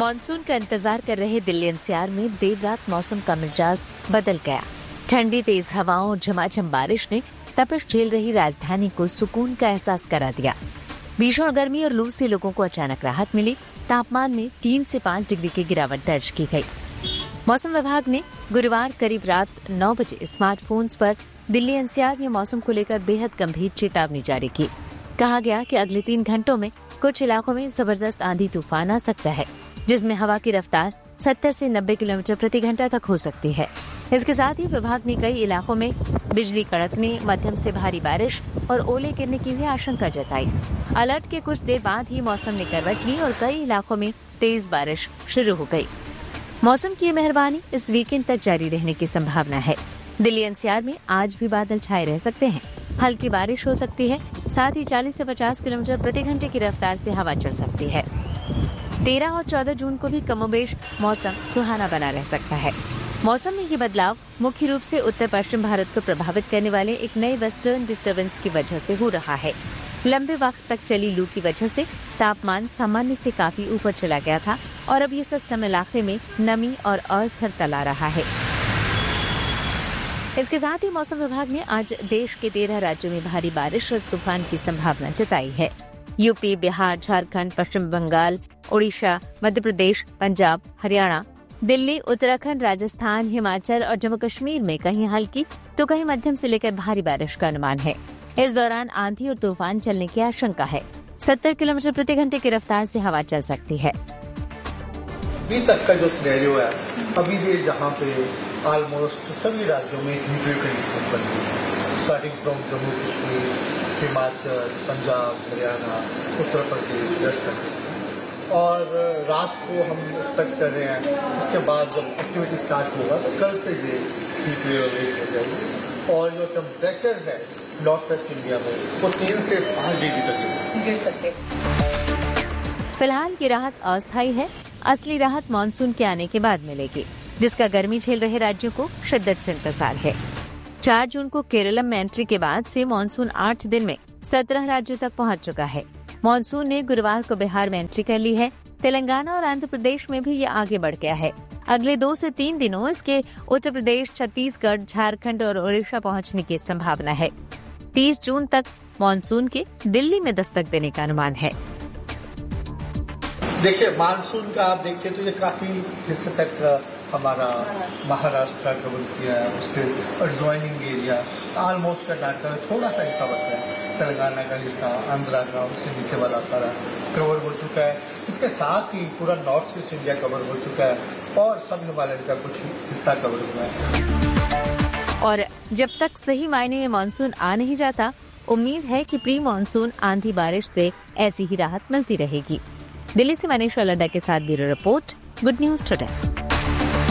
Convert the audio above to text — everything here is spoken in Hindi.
मॉनसून का इंतजार कर रहे दिल्ली एनसीआर में देर रात मौसम का मिजाज बदल गया। ठंडी तेज हवाओं और झमाझम बारिश ने तपिश झेल रही राजधानी को सुकून का एहसास करा दिया। भीषण गर्मी और लू से लोगों को अचानक राहत मिली। तापमान में 3 से 5 डिग्री की गिरावट दर्ज की गई। मौसम विभाग ने गुरुवार करीब रात 9 बजे स्मार्टफोन्स पर दिल्ली एनसीआर में मौसम को लेकर बेहद गंभीर चेतावनी जारी की। कहा गया कि अगले 3 घंटों में कुछ इलाकों में जबरदस्त आंधी तूफान आ सकता है, जिसमें हवा की रफ्तार 70 से 90 किलोमीटर प्रति घंटा तक हो सकती है। इसके साथ ही विभाग ने कई इलाकों में बिजली कड़कने, मध्यम से भारी बारिश और ओले गिरने की भी आशंका जताई। अलर्ट के कुछ देर बाद ही मौसम ने करवट ली और कई इलाकों में तेज बारिश शुरू हो गई। मौसम की मेहरबानी इस वीकेंड तक जारी रहने की संभावना है। दिल्ली एनसीआर में आज भी बादल छाए रह सकते हैं। हल्की बारिश हो सकती है, साथ ही 40 से 50 किलोमीटर प्रति घंटे की रफ्तार से हवा चल सकती है। 13 और 14 जून को भी कमोबेश मौसम सुहाना बना रह सकता है। मौसम में ये बदलाव मुख्य रूप से उत्तर पश्चिम भारत को प्रभावित करने वाले एक नए वेस्टर्न डिस्टर्बेंस की वजह से हो रहा है। लंबे वक्त तक चली लू की वजह से तापमान सामान्य से काफी ऊपर चला गया था और अब ये सिस्टम इलाके में नमी और अस्थिरता ला रहा है। इसके साथ ही मौसम विभाग ने आज देश के 13 राज्यों में भारी बारिश और तूफान की संभावना जताई है। यूपी, बिहार, झारखंड, पश्चिम बंगाल, ओडिशा, मध्य प्रदेश, पंजाब, हरियाणा, दिल्ली, उत्तराखंड, राजस्थान, हिमाचल और जम्मू कश्मीर में कहीं हल्की तो कहीं मध्यम से लेकर भारी बारिश का अनुमान है। इस दौरान आंधी और तूफान चलने की आशंका है। 70 किलोमीटर प्रति घंटे की रफ्तार से हवा चल सकती है। अभी तक का जो सिनेरियो है, अभी ये जहाँ पे ऑलमोस्ट सभी राज्यों में हीट वेव कंडीशंस बन रही है, starting from Jammu Kashmir, Himachal, Punjab, Haryana, Uttar Pradesh, waste Bengal. और रात को हम एक्सपेक्ट कर रहे हैं इसके बाद जब एक्टिविटी स्टार्ट होगा तो कल से ये हीट वेव हो जाएगी और जो टेम्परेचर है नॉर्थ वेस्ट इंडिया में वो 3 से 5 डिग्री तक गिर सकते हैं। फिलहाल की राहत अस्थायी है। असली राहत मानसून के आने के बाद मिलेगी, जिसका गर्मी झेल रहे राज्यों को शिद्दत से इंतजार है। 4 जून को केरलम में एंट्री के बाद से मानसून 8 दिन में 17 राज्यों तक पहुंच चुका है। मानसून ने गुरुवार को बिहार में एंट्री कर ली है। तेलंगाना और आंध्र प्रदेश में भी ये आगे बढ़ गया है। अगले 2 से 3 दिनों इसके उत्तर प्रदेश, छत्तीसगढ़, झारखंड और ओडिशा पहुंचने की संभावना है। 30 जून तक मानसून के दिल्ली में दस्तक देने का अनुमान है। देखिए, मानसून का आप देखिए तो ये काफी हिस्से तक हमारा महाराष्ट्र कवर किया है, उसके एडजॉइनिंग एरिया ऑलमोस्ट कर्नाटक में थोड़ा सा हिस्सा बचा है, तेलंगाना का हिस्सा, आंध्रा का, उसके नीचे वाला सारा कवर हो चुका है। इसके साथ ही पूरा नॉर्थ ईस्ट इंडिया कवर हो चुका है और सब हिमालय का कुछ हिस्सा कवर हुआ है। और जब तक सही मायने में मानसून आ नहीं जाता, उम्मीद है कि प्री मानसून आंधी बारिश से ऐसी ही राहत मिलती रहेगी। दिल्ली से मनीष अल्लाडा के साथ bureau report, good news today.